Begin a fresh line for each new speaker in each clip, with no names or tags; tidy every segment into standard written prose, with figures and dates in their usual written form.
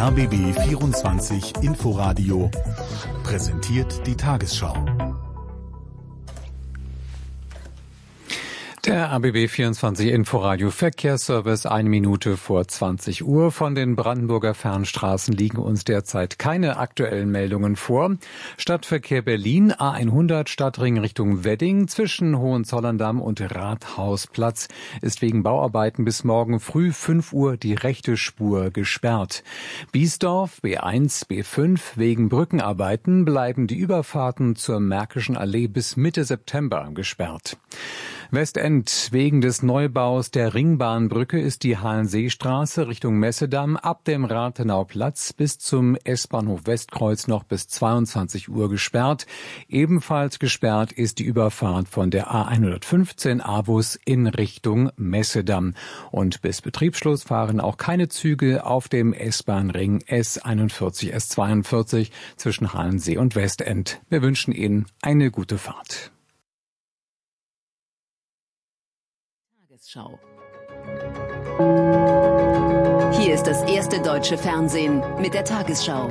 RBB 24 Inforadio präsentiert die Tagesschau.
Der RBB 24 Inforadio Verkehrsservice 1 Minute vor 20 Uhr. Von den Brandenburger Fernstraßen liegen uns derzeit keine aktuellen Meldungen vor. Stadtverkehr Berlin, A100 Stadtring Richtung Wedding zwischen Hohenzollern-Damm und Rathausplatz ist wegen Bauarbeiten bis morgen früh 5 Uhr die rechte Spur gesperrt. Biesdorf, B1, B5 wegen Brückenarbeiten bleiben die Überfahrten zur Märkischen Allee bis Mitte September gesperrt. Westend. Wegen des Neubaus der Ringbahnbrücke ist die Hallenseestraße Richtung Messedamm ab dem Rathenauplatz bis zum S-Bahnhof Westkreuz noch bis 22 Uhr gesperrt. Ebenfalls gesperrt ist die Überfahrt von der A115 Avus in Richtung Messedamm. Und bis Betriebsschluss fahren auch keine Züge auf dem S-Bahn-Ring S41, S42 zwischen Hallensee und Westend. Wir wünschen Ihnen eine gute Fahrt.
Tagesschau. Hier ist das erste deutsche Fernsehen mit der Tagesschau.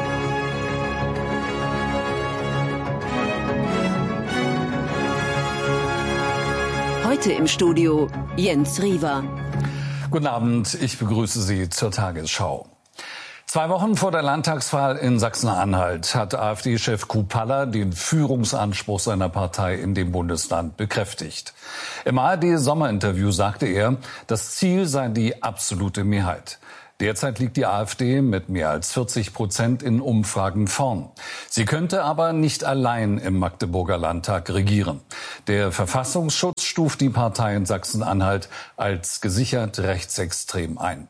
Heute im Studio Jens Riewer.
Guten Abend, ich begrüße Sie zur Tagesschau. 2 Wochen vor der Landtagswahl in Sachsen-Anhalt hat AfD-Chef Kupala den Führungsanspruch seiner Partei in dem Bundesland bekräftigt. Im ARD-Sommerinterview sagte er, das Ziel sei die absolute Mehrheit. Derzeit liegt die AfD mit mehr als 40% in Umfragen vorn. Sie könnte aber nicht allein im Magdeburger Landtag regieren. Der Verfassungsschutz stuft die Partei in Sachsen-Anhalt als gesichert rechtsextrem ein.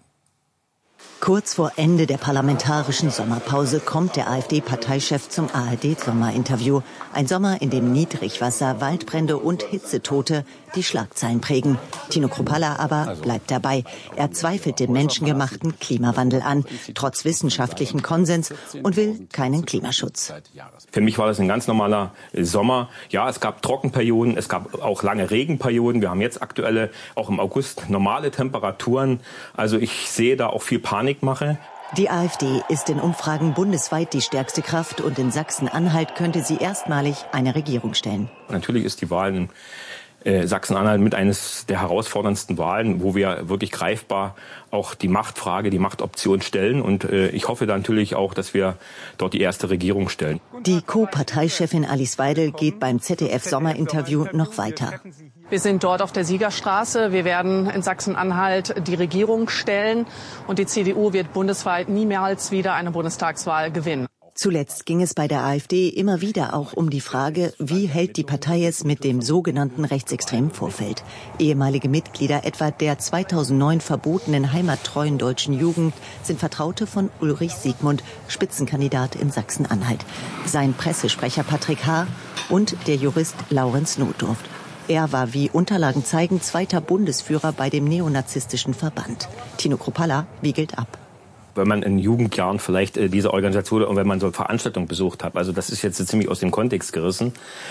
Kurz vor Ende der parlamentarischen Sommerpause kommt der AfD-Parteichef zum ARD-Sommerinterview. Ein Sommer, in dem Niedrigwasser, Waldbrände und Hitzetote die Schlagzeilen prägen. Tino Kruppalla aber bleibt dabei. Er zweifelt den menschengemachten Klimawandel an, trotz wissenschaftlichem Konsens, und will keinen Klimaschutz.
Für mich war das ein ganz normaler Sommer. Ja, es gab Trockenperioden, es gab auch lange Regenperioden. Wir haben jetzt aktuelle, auch im August, normale Temperaturen. Also ich sehe da auch viel Panikmache.
Die AfD ist in Umfragen bundesweit die stärkste Kraft und in Sachsen-Anhalt könnte sie erstmalig eine Regierung stellen.
Natürlich ist die Wahl in Sachsen-Anhalt mit eines der herausforderndsten Wahlen, wo wir wirklich greifbar auch die Machtfrage, die Machtoption stellen. Und ich hoffe dann natürlich auch, dass wir dort die erste Regierung stellen.
Die Co-Parteichefin Alice Weidel geht beim ZDF-Sommerinterview noch weiter.
Wir sind dort auf der Siegerstraße. Wir werden in Sachsen-Anhalt die Regierung stellen. Und die CDU wird bundesweit niemals wieder eine Bundestagswahl gewinnen.
Zuletzt ging es bei der AfD immer wieder auch um die Frage, wie hält die Partei es mit dem sogenannten rechtsextremen Vorfeld. Ehemalige Mitglieder etwa der 2009 verbotenen heimattreuen deutschen Jugend sind Vertraute von Ulrich Siegmund, Spitzenkandidat in Sachsen-Anhalt. Sein Pressesprecher Patrick H. und der Jurist Laurenz Notdurft. Er war, wie Unterlagen zeigen, 2. Bundesführer bei dem neonazistischen Verband. Tino Kruppalla wiegelt ab.
Wenn man in Jugendjahren vielleicht diese Organisation und wenn man so Veranstaltungen besucht hat. Also das ist jetzt ziemlich aus dem Kontext gerissen.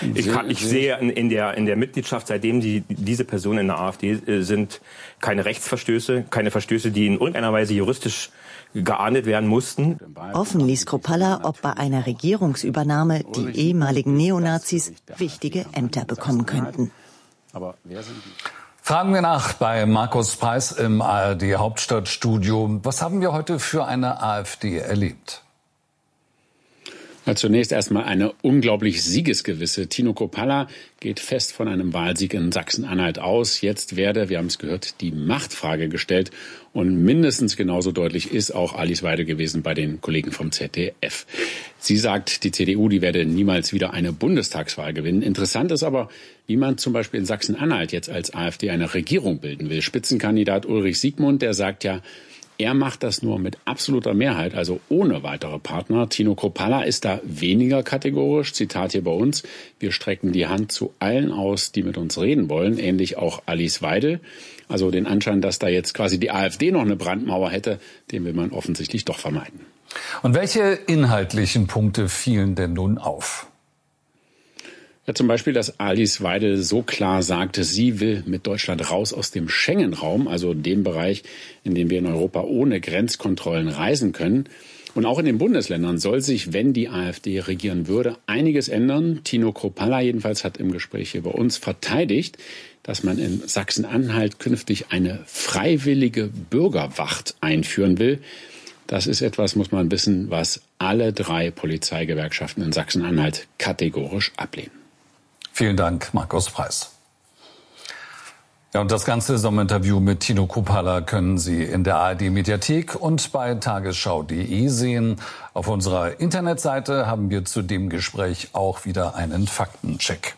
Ich sehe in der Mitgliedschaft, seitdem diese Personen in der AfD sind, keine Rechtsverstöße, keine Verstöße, die in irgendeiner Weise juristisch geahndet werden mussten.
Offen ließ Kruppalla, ob bei einer Regierungsübernahme die ehemaligen Neonazis wichtige Ämter bekommen könnten.
Aber wer sind die? Fragen wir nach bei Markus Preis im ARD Hauptstadtstudio. Was haben wir heute für eine AfD erlebt?
Ja, zunächst erstmal eine unglaublich siegesgewisse. Tino Kruppalla geht fest von einem Wahlsieg in Sachsen-Anhalt aus. Jetzt werde, wir haben es gehört, die Machtfrage gestellt. Und mindestens genauso deutlich ist auch Alice Weidel gewesen bei den Kollegen vom ZDF. Sie sagt, die CDU, die werde niemals wieder eine Bundestagswahl gewinnen. Interessant ist aber, wie man zum Beispiel in Sachsen-Anhalt jetzt als AfD eine Regierung bilden will. Spitzenkandidat Ulrich Siegmund, der sagt ja, er macht das nur mit absoluter Mehrheit, also ohne weitere Partner. Tino Kruppalla ist da weniger kategorisch. Zitat hier bei uns: Wir strecken die Hand zu allen aus, die mit uns reden wollen. Ähnlich auch Alice Weidel. Also den Anschein, dass da jetzt quasi die AfD noch eine Brandmauer hätte, den will man offensichtlich doch vermeiden.
Und welche inhaltlichen Punkte fielen denn nun auf?
Ja, zum Beispiel, dass Alice Weidel so klar sagte, sie will mit Deutschland raus aus dem Schengen-Raum, also dem Bereich, in dem wir in Europa ohne Grenzkontrollen reisen können. Und auch in den Bundesländern soll sich, wenn die AfD regieren würde, einiges ändern. Tino Kruppalla jedenfalls hat im Gespräch hier bei uns verteidigt, dass man in Sachsen-Anhalt künftig eine freiwillige Bürgerwacht einführen will. Das ist etwas, muss man wissen, was alle 3 Polizeigewerkschaften in Sachsen-Anhalt kategorisch ablehnen.
Vielen Dank, Markus Preis. Ja, und das ganze Sommerinterview mit Tino Kruppalla können Sie in der ARD-Mediathek und bei tagesschau.de sehen. Auf unserer Internetseite haben wir zu dem Gespräch auch wieder einen Faktencheck.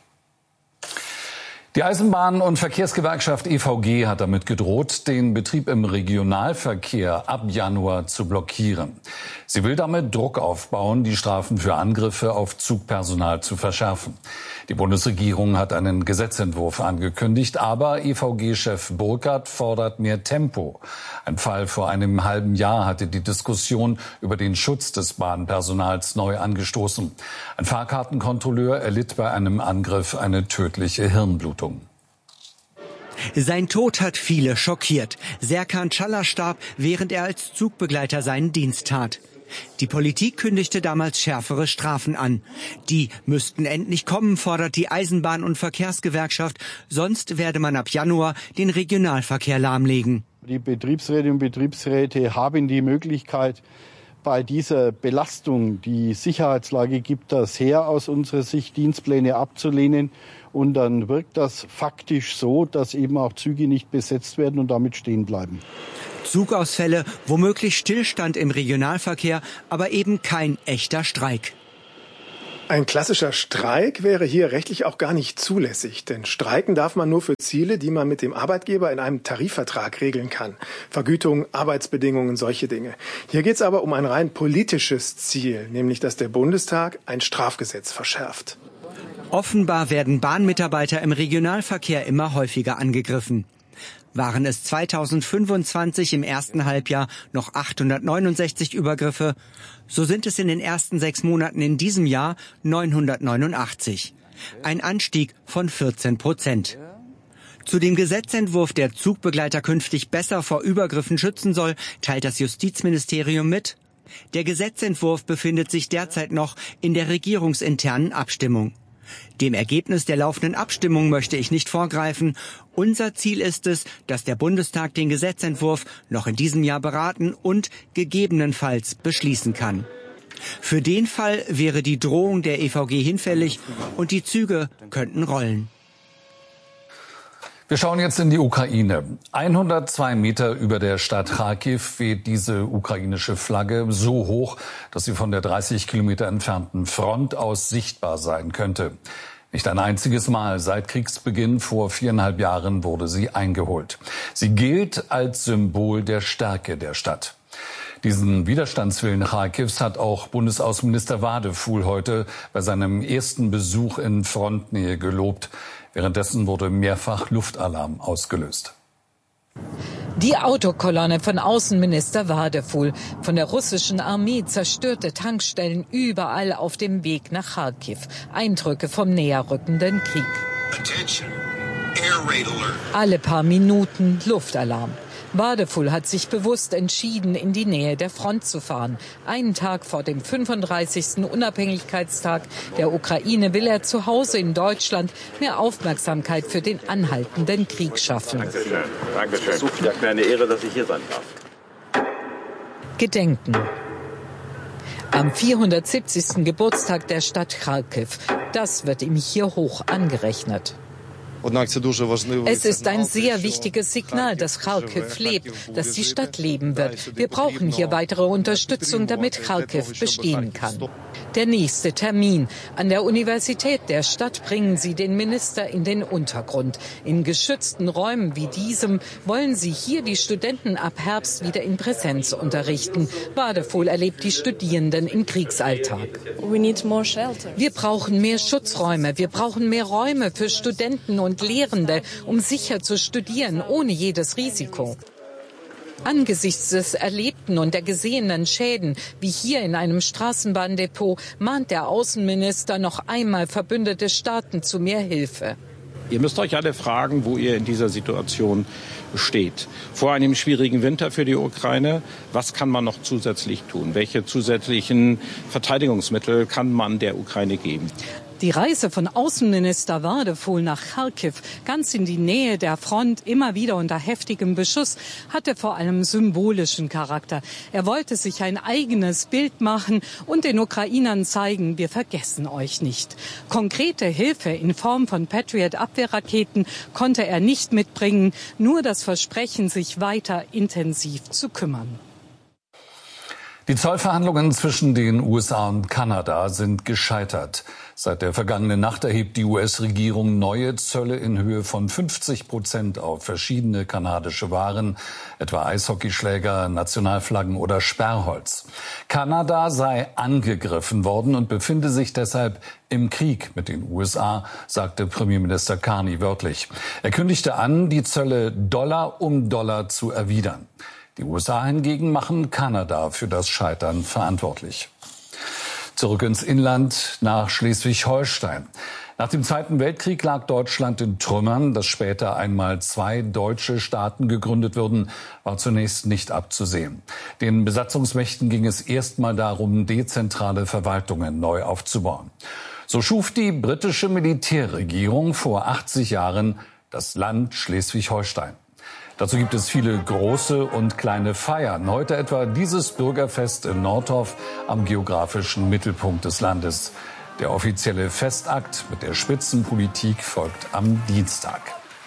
Die Eisenbahn- und Verkehrsgewerkschaft EVG hat damit gedroht, den Betrieb im Regionalverkehr ab Januar zu blockieren. Sie will damit Druck aufbauen, die Strafen für Angriffe auf Zugpersonal zu verschärfen. Die Bundesregierung hat einen Gesetzentwurf angekündigt, aber EVG-Chef Burkhardt fordert mehr Tempo. Ein Fall vor einem halben Jahr hatte die Diskussion über den Schutz des Bahnpersonals neu angestoßen. Ein Fahrkartenkontrolleur erlitt bei einem Angriff eine tödliche Hirnblutung.
Sein Tod hat viele schockiert. Serkan Çalhar starb, während er als Zugbegleiter seinen Dienst tat. Die Politik kündigte damals schärfere Strafen an. Die müssten endlich kommen, fordert die Eisenbahn- und Verkehrsgewerkschaft. Sonst werde man ab Januar den Regionalverkehr lahmlegen.
Die Betriebsräte und Betriebsräte haben die Möglichkeit, bei dieser Belastung, die Sicherheitslage gibt das her, aus unserer Sicht Dienstpläne abzulehnen. Und dann wirkt das faktisch so, dass eben auch Züge nicht besetzt werden und damit stehen bleiben.
Zugausfälle, womöglich Stillstand im Regionalverkehr, aber eben kein echter Streik.
Ein klassischer Streik wäre hier rechtlich auch gar nicht zulässig, denn streiken darf man nur für Ziele, die man mit dem Arbeitgeber in einem Tarifvertrag regeln kann. Vergütung, Arbeitsbedingungen, solche Dinge. Hier geht es aber um ein rein politisches Ziel, nämlich dass der Bundestag ein Strafgesetz verschärft.
Offenbar werden Bahnmitarbeiter im Regionalverkehr immer häufiger angegriffen. Waren es 2025 im ersten Halbjahr noch 869 Übergriffe, so sind es in den ersten 6 Monaten in diesem Jahr 989. Ein Anstieg von 14%. Zu dem Gesetzentwurf, der Zugbegleiter künftig besser vor Übergriffen schützen soll, teilt das Justizministerium mit: Der Gesetzentwurf befindet sich derzeit noch in der regierungsinternen Abstimmung. Dem Ergebnis der laufenden Abstimmung möchte ich nicht vorgreifen. Unser Ziel ist es, dass der Bundestag den Gesetzentwurf noch in diesem Jahr beraten und gegebenenfalls beschließen kann. Für den Fall wäre die Drohung der EVG hinfällig und die Züge könnten rollen.
Wir schauen jetzt in die Ukraine. 102 Meter über der Stadt Charkiw weht diese ukrainische Flagge so hoch, dass sie von der 30 Kilometer entfernten Front aus sichtbar sein könnte. Nicht ein einziges Mal seit Kriegsbeginn vor 4,5 Jahren wurde sie eingeholt. Sie gilt als Symbol der Stärke der Stadt. Diesen Widerstandswillen Charkiws hat auch Bundesaußenminister Wadefuhl heute bei seinem ersten Besuch in Frontnähe gelobt. Währenddessen wurde mehrfach Luftalarm ausgelöst.
Die Autokolonne von Außenminister Wadefuhl. Von der russischen Armee zerstörte Tankstellen überall auf dem Weg nach Charkiw. Eindrücke vom näherrückenden Krieg. Alle paar Minuten Luftalarm. Wadefuhl hat sich bewusst entschieden, in die Nähe der Front zu fahren. Einen Tag vor dem 35. Unabhängigkeitstag der Ukraine will er zu Hause in Deutschland mehr Aufmerksamkeit für den anhaltenden Krieg schaffen.
Dankeschön. Es ist mir eine Ehre, dass ich hier sein darf.
Gedenken. Am 470. Geburtstag der Stadt Charkiw. Das wird ihm hier hoch angerechnet. Es ist ein sehr wichtiges Signal, dass Charkiw lebt, dass die Stadt leben wird. Wir brauchen hier weitere Unterstützung, damit Charkiw bestehen kann. Der nächste Termin. An der Universität der Stadt bringen sie den Minister in den Untergrund. In geschützten Räumen wie diesem wollen sie hier die Studenten ab Herbst wieder in Präsenz unterrichten. Wadefuhl erlebt die Studierenden im Kriegsalltag. Wir brauchen mehr Schutzräume. Wir brauchen mehr Räume für Studenten und Lehrende, um sicher zu studieren, ohne jedes Risiko. Angesichts des Erlebten und der gesehenen Schäden, wie hier in einem Straßenbahndepot, mahnt der Außenminister noch einmal verbündete Staaten zu mehr Hilfe.
Ihr müsst euch alle fragen, wo ihr in dieser Situation steht. Vor einem schwierigen Winter für die Ukraine, was kann man noch zusätzlich tun? Welche zusätzlichen Verteidigungsmittel kann man der Ukraine geben?
Die Reise von Außenminister Wadefuhl nach Charkiw, ganz in die Nähe der Front, immer wieder unter heftigem Beschuss, hatte vor allem symbolischen Charakter. Er wollte sich ein eigenes Bild machen und den Ukrainern zeigen, wir vergessen euch nicht. Konkrete Hilfe in Form von Patriot-Abwehrraketen konnte er nicht mitbringen, nur das Versprechen, sich weiter intensiv zu kümmern.
Die Zollverhandlungen zwischen den USA und Kanada sind gescheitert. Seit der vergangenen Nacht erhebt die US-Regierung neue Zölle in Höhe von 50% auf verschiedene kanadische Waren, etwa Eishockeyschläger, Nationalflaggen oder Sperrholz. Kanada sei angegriffen worden und befinde sich deshalb im Krieg mit den USA, sagte Premierminister Carney wörtlich. Er kündigte an, die Zölle Dollar um Dollar zu erwidern. Die USA hingegen machen Kanada für das Scheitern verantwortlich. Zurück ins Inland nach Schleswig-Holstein. Nach dem Zweiten Weltkrieg lag Deutschland in Trümmern. Dass später einmal 2 deutsche Staaten gegründet würden, war zunächst nicht abzusehen. Den Besatzungsmächten ging es erstmal darum, dezentrale Verwaltungen neu aufzubauen. So schuf die britische Militärregierung vor 80 Jahren das Land Schleswig-Holstein. Dazu gibt es viele große und kleine Feiern. Heute etwa dieses Bürgerfest in Nordhoff am geografischen Mittelpunkt des Landes. Der offizielle Festakt mit der Spitzenpolitik folgt am Dienstag.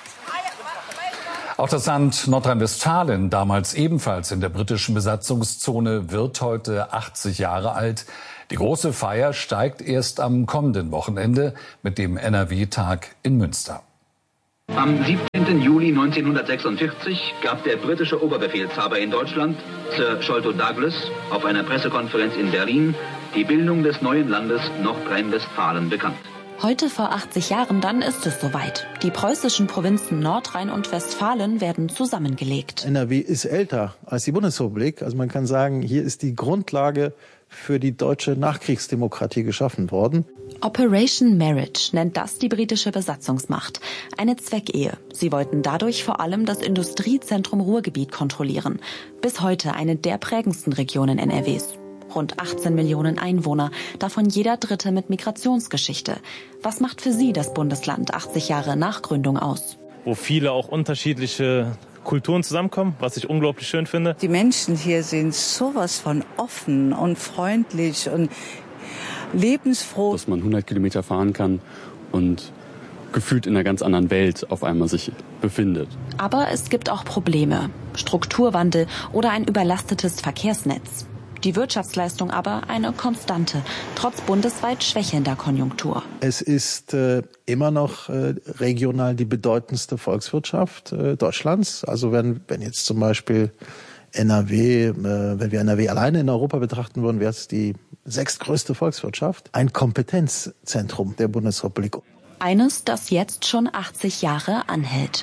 Auch das Land Nordrhein-Westfalen, damals ebenfalls in der britischen Besatzungszone, wird heute 80 Jahre alt. Die große Feier steigt erst am kommenden Wochenende mit dem NRW-Tag in Münster.
Am 17. Juli 1946 gab der britische Oberbefehlshaber in Deutschland, Sir Sholto Douglas, auf einer Pressekonferenz in Berlin die Bildung des neuen Landes Nordrhein-Westfalen bekannt.
Heute vor 80 Jahren dann ist es soweit. Die preußischen Provinzen Nordrhein und Westfalen werden zusammengelegt.
NRW ist älter als die Bundesrepublik. Also man kann sagen, hier ist die Grundlage für die deutsche Nachkriegsdemokratie geschaffen worden.
Operation Marriage nennt das die britische Besatzungsmacht. Eine Zweckehe. Sie wollten dadurch vor allem das Industriezentrum Ruhrgebiet kontrollieren. Bis heute eine der prägendsten Regionen NRWs. Rund 18 Millionen Einwohner, davon jeder Dritte mit Migrationsgeschichte. Was macht für Sie das Bundesland 80 Jahre nach Gründung aus?
Wo viele auch unterschiedliche Kulturen zusammenkommen, was ich unglaublich schön finde.
Die Menschen hier sind sowas von offen und freundlich und lebensfroh.
Dass man 100 Kilometer fahren kann und gefühlt in einer ganz anderen Welt auf einmal sich befindet.
Aber es gibt auch Probleme. Strukturwandel oder ein überlastetes Verkehrsnetz. Die Wirtschaftsleistung aber eine Konstante, trotz bundesweit schwächelnder Konjunktur.
Es ist immer noch regional die bedeutendste Volkswirtschaft Deutschlands. Also wenn jetzt zum Beispiel NRW, wenn wir NRW alleine in Europa betrachten würden, wäre es die 6. größte Volkswirtschaft. Ein Kompetenzzentrum der Bundesrepublik.
Eines, das jetzt schon 80 Jahre anhält.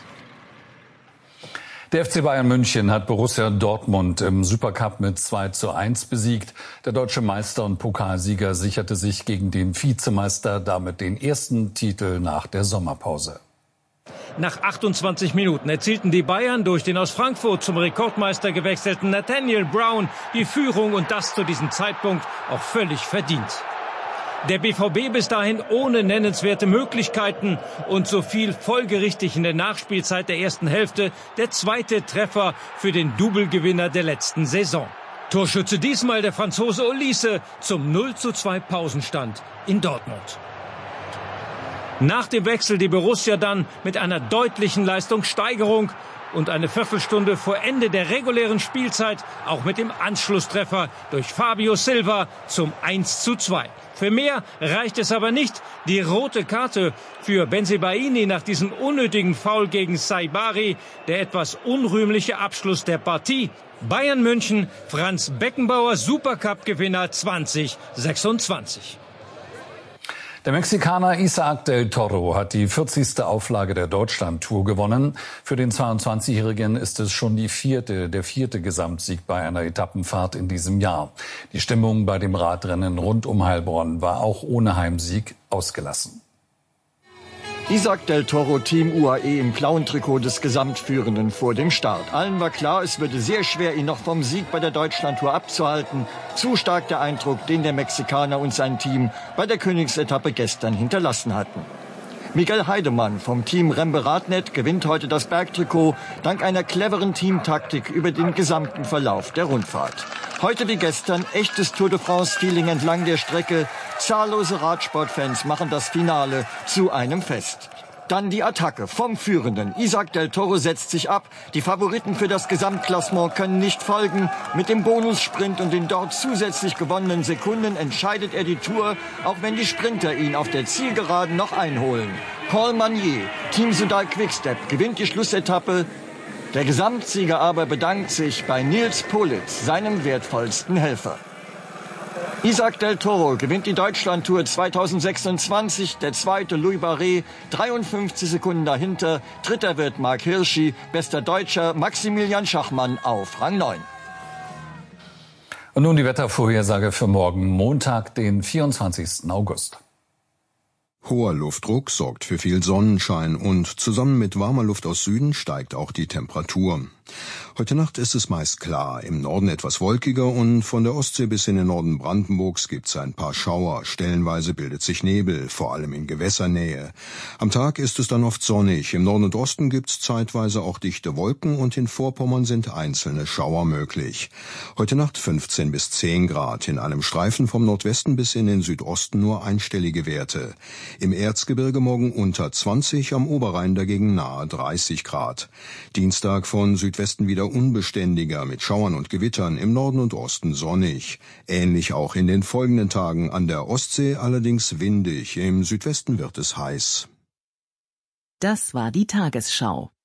Der FC Bayern München hat Borussia Dortmund im Supercup mit 2:1 besiegt. Der deutsche Meister und Pokalsieger sicherte sich gegen den Vizemeister damit den ersten Titel nach der Sommerpause.
Nach 28 Minuten erzielten die Bayern durch den aus Frankfurt zum Rekordmeister gewechselten Nathaniel Brown die Führung und das zu diesem Zeitpunkt auch völlig verdient. Der BVB bis dahin ohne nennenswerte Möglichkeiten und so viel folgerichtig in der Nachspielzeit der ersten Hälfte der zweite Treffer für den Doublegewinner der letzten Saison. Torschütze diesmal der Franzose Olise zum 0:2 Pausenstand in Dortmund. Nach dem Wechsel die Borussia dann mit einer deutlichen Leistungssteigerung und eine Viertelstunde vor Ende der regulären Spielzeit auch mit dem Anschlusstreffer durch Fabio Silva zum 1:2. Für mehr reicht es aber nicht. Die rote Karte für Bensebaini nach diesem unnötigen Foul gegen Saibari, der etwas unrühmliche Abschluss der Partie. Bayern München, Franz Beckenbauer, Supercup-Gewinner 2026.
Der Mexikaner Isaac del Toro hat die 40. Auflage der Deutschland-Tour gewonnen. Für den 22-Jährigen ist es schon der vierte Gesamtsieg bei einer Etappenfahrt in diesem Jahr. Die Stimmung bei dem Radrennen rund um Heilbronn war auch ohne Heimsieg ausgelassen.
Isaac del Toro, Team UAE im blauen Trikot des Gesamtführenden vor dem Start. Allen war klar, es würde sehr schwer, ihn noch vom Sieg bei der Deutschlandtour abzuhalten. Zu stark der Eindruck, den der Mexikaner und sein Team bei der Königsetappe gestern hinterlassen hatten. Miguel Heidemann vom Team Rembe Radnet gewinnt heute das Bergtrikot dank einer cleveren Teamtaktik über den gesamten Verlauf der Rundfahrt. Heute wie gestern echtes Tour de France-Feeling entlang der Strecke. Zahllose Radsportfans machen das Finale zu einem Fest. Dann die Attacke vom Führenden. Isaac del Toro setzt sich ab. Die Favoriten für das Gesamtklassement können nicht folgen. Mit dem Bonussprint und den dort zusätzlich gewonnenen Sekunden entscheidet er die Tour, auch wenn die Sprinter ihn auf der Zielgeraden noch einholen. Paul Magnier, Team Soudal Quickstep, gewinnt die Schlussetappe. Der Gesamtsieger aber bedankt sich bei Nils Politz, seinem wertvollsten Helfer. Isaac del Toro gewinnt die Deutschlandtour 2026, der zweite Louis Barret, 53 Sekunden dahinter. Dritter wird Marc Hirschi, bester Deutscher Maximilian Schachmann auf Rang 9.
Und nun die Wettervorhersage für morgen, Montag, den 24. August.
Hoher Luftdruck sorgt für viel Sonnenschein und zusammen mit warmer Luft aus Süden steigt auch die Temperatur. Heute Nacht ist es meist klar, im Norden etwas wolkiger und von der Ostsee bis in den Norden Brandenburgs gibt's ein paar Schauer. Stellenweise bildet sich Nebel, vor allem in Gewässernähe. Am Tag ist es dann oft sonnig. Im Norden und Osten gibt's zeitweise auch dichte Wolken und in Vorpommern sind einzelne Schauer möglich. Heute Nacht 15 bis 10 Grad, in einem Streifen vom Nordwesten bis in den Südosten nur einstellige Werte. Im Erzgebirge morgen unter 20, am Oberrhein dagegen nahe 30 Grad. Dienstag von Südwesten wieder unbeständiger mit Schauern und Gewittern, im Norden und Osten sonnig. Ähnlich auch in den folgenden Tagen, an der Ostsee allerdings windig, im Südwesten wird es heiß.
Das war die Tagesschau.